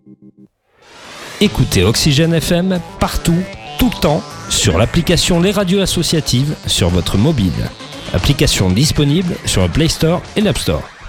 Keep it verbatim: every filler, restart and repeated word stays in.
Écoutez Oxygène F M partout, tout le temps, sur l'application Les Radios Associatives sur votre mobile. Application disponible sur le Play Store et l'App Store.